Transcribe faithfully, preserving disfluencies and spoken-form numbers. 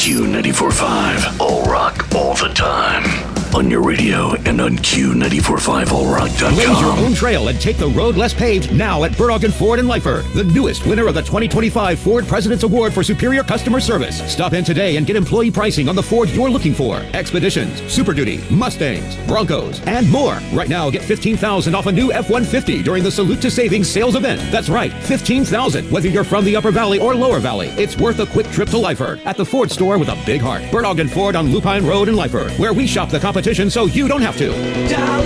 Q ninety-four point five. All rock, all the time. On your radio and on Q ninety-four point five all rock dot com. Blaze your own trail and take the road less paved now at Burdock and Ford in Lyford, the newest winner of the twenty twenty-five Ford President's Award for Superior Customer Service. Stop in today and get employee pricing on the Ford you're looking for. Expeditions, Super Duty, Mustangs, Broncos, and more. Right now, get fifteen thousand dollars off a new F one fifty during the Salute to Savings sales event. That's right, fifteen thousand dollars. Whether you're from the Upper Valley or Lower Valley, it's worth a quick trip to Lyford at the Ford store with a big heart. Burdock and Ford on Lupine Road in Lyford, where we shop the competition so you don't have to.